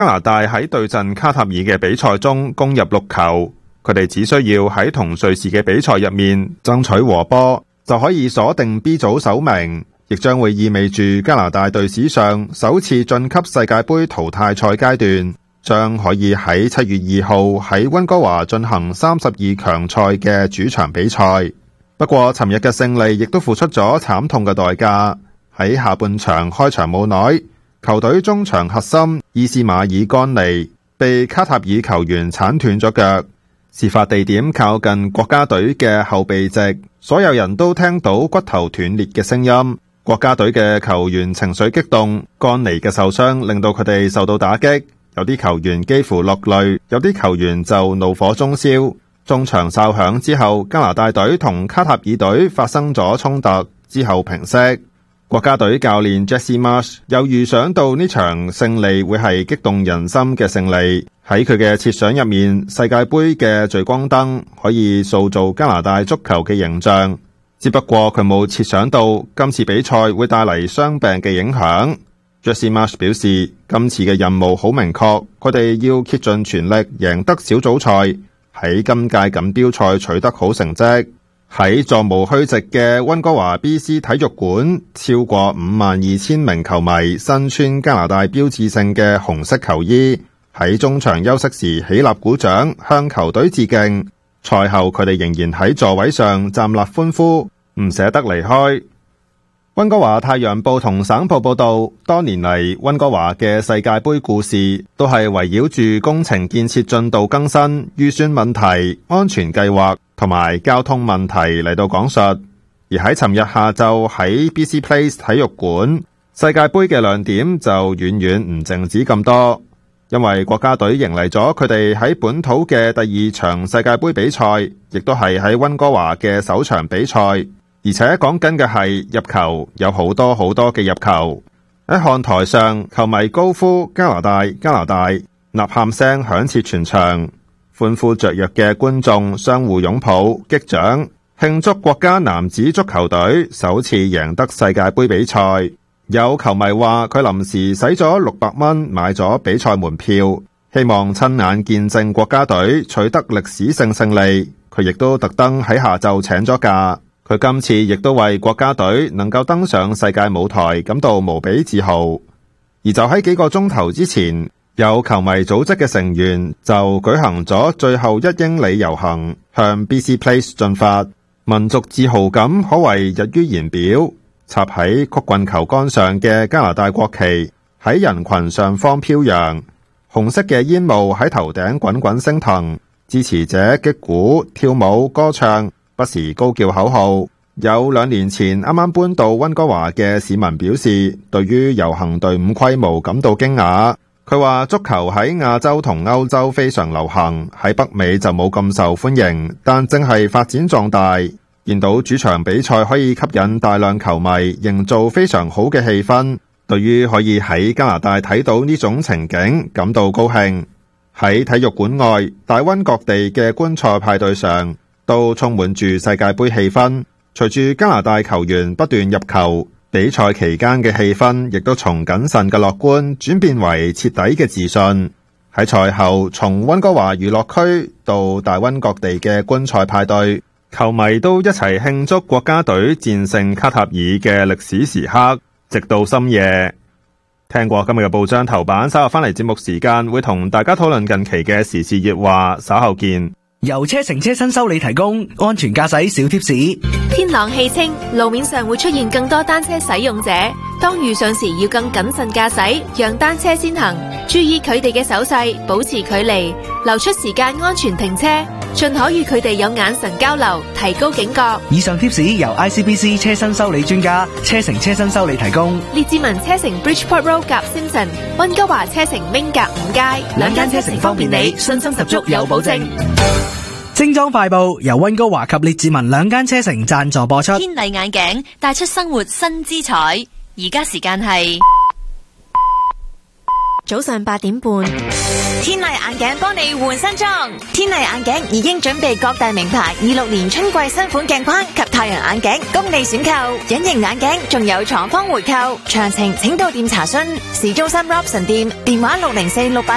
加拿大喺對陣卡塔爾嘅比賽中攻入6球，佢哋只需要喺同瑞士嘅比賽入面爭取和波，就可以鎖定 B 組首名，亦將會意味住加拿大隊史上首次晉級世界盃淘汰賽階段，將可以喺7月2號喺溫哥華進行32強賽嘅主場比賽。不過尋日嘅勝利亦都付出咗慘痛嘅代價，喺下半場開場冇耐，球隊中場核心伊斯馬爾干尼被卡塔爾球員鏟斷咗腳，事發地點靠近國家隊嘅後備席，所有人都聽到骨頭斷裂嘅聲音。國家隊嘅球員情緒激動，干尼嘅受傷令到佢哋受到打擊，有啲球員幾乎落淚，有啲球員就怒火中燒。中場哨響之後，加拿大隊同卡塔爾隊發生咗衝突，之後平息。國家隊教練 Jesse Marsch 又預想到呢場勝利會係激動人心嘅勝利，喺佢嘅設想入面，世界盃嘅聚光燈可以塑造加拿大足球嘅形象。只不過佢冇設想到今次比賽會帶嚟傷病嘅影響。Jesse Marsch 表示，今次嘅任務好明確，佢哋要竭盡全力贏得小組賽，喺今屆錦標賽取得好成績。喺座無虛席嘅溫哥華 BC 體育館，超過52,000名球迷身穿加拿大標誌性嘅紅色球衣，喺中場休息時起立鼓掌，向球隊致敬。賽後佢哋仍然喺座位上站立歡呼，唔捨得離開。溫哥華太陽報同省報報道，多年嚟溫哥華嘅世界盃故事都係圍繞住工程建設進度更新、預算問題、安全計劃同埋交通問題嚟到講述。而喺尋日下晝喺 BC Place 體育館，世界盃嘅亮點就遠遠唔淨止咁多，因為國家隊迎嚟咗佢哋喺本土嘅第2場世界盃比賽，亦都係喺溫哥華嘅首場比賽。而且講緊嘅係入球，有好多好多嘅入球。喺看台上，球迷高呼加拿大加拿大，吶喊聲響徹全場，歡呼雀躍嘅觀眾相互擁抱擊掌，慶祝國家男子足球隊首次贏得世界盃比賽。有球迷話佢臨時使咗600蚊買咗比賽門票，希望親眼見證國家隊取得歷史性勝利。佢亦都特登喺下晝請咗假。佢今次亦都為國家隊能夠登上世界舞台感到無比自豪。而就喺幾個鐘頭之前，有球迷組織嘅成員就舉行咗最後1英里遊行，向 BC Place 進發，民族自豪感可謂溢於言表。插喺曲棍球桿上嘅加拿大國旗喺人群上方飄揚，紅色嘅煙霧喺頭頂滾滾升騰，支持者擊鼓、跳舞、歌唱，不時高叫口號。有2年前啱啱搬到溫哥華嘅市民表示，對於遊行隊伍規模感到驚訝。佢話足球喺亞洲同歐洲非常流行，喺北美就冇咁受歡迎，但正係發展壯大。見到主場比賽可以吸引大量球迷，營造非常好嘅氣氛，對於可以喺加拿大睇到呢種情景感到高興。喺體育館外，大溫各地嘅觀賽派對上都充滿住世界盃氣氛。隨住加拿大球員不斷入球，比賽期間嘅氣氛亦都從謹慎嘅樂觀轉變為徹底嘅自信。喺賽後，從溫哥華娛樂區到大溫各地嘅觀賽派對，球迷都一齊慶祝國家隊戰勝卡塔爾嘅歷史時刻，直到深夜。聽過今日嘅報章頭版，稍後翻嚟節目時間會同大家討論近期嘅時事熱話，稍後見。 由車成車新修理提供安全駕駛小貼士。 天朗氣清，路面上會出現更多單車使用者，當遇上時要更謹慎駕駛，讓單車先行，注意佢哋嘅手勢，保持距離，留出時間安全停車，盡可與佢哋有眼神交流，提高警覺。 以上貼士由 ICBC 車身修理專家車成車身修理提供。 列治文車城 Bridgeport Road 夾 Simpson， 溫哥華車城 Ming 夾5街，兩間車城方便你，信心十足有保證。 精裝快報由溫哥華及列治文兩間車城贊助播出。 天麗眼鏡帶出生活新姿彩。而家時間係早上8點半。 天麗眼鏡幫你換新裝。天麗眼鏡已經準備各大名牌26年春季新款鏡框及太陽眼鏡供你選購。隱形眼鏡仲有廠方回購，詳情請到店查詢。市中心 Robson 店電話60468